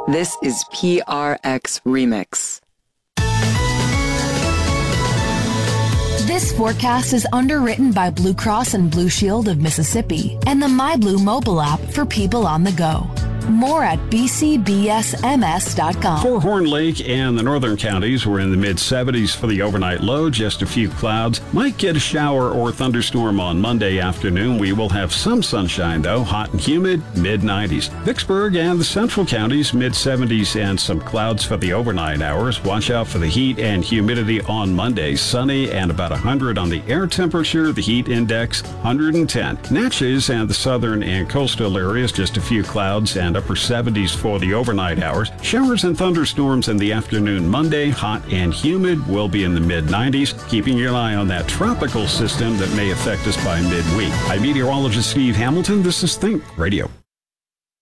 This is PRX Remix. This forecast is underwritten by Blue Cross and Blue Shield of Mississippi and the MyBlue mobile app for people on the go. More at bcbsms.com. For Horn Lake and the northern counties, we're in the mid-70s for the overnight low. Just a few clouds. Might get a shower or thunderstorm on Monday afternoon. We will have some sunshine, though. Hot and humid, mid-90s. Vicksburg and the central counties, mid-70s and some clouds for the overnight hours. Watch out for the heat and humidity on Monday. Sunny and about 100 on the air temperature. The heat index, 110. Natchez and the southern and coastal areas, just a few clouds and upper 70s for the overnight hours. Showers and thunderstorms in the afternoon Monday. Hot and humid, will be in the mid-90s. Keeping your eye on that tropical system that may affect us by midweek. I'm meteorologist Steve Hamilton. This is Think Radio.